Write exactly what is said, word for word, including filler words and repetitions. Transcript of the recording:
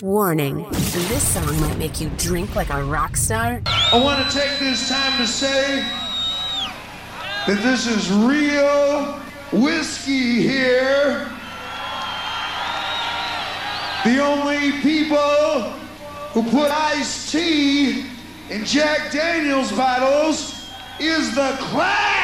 Warning, this song might make you drink like a rock star. I want to take this time to say that this is real whiskey here. The only people who put iced tea in Jack Daniels bottles is the Clash!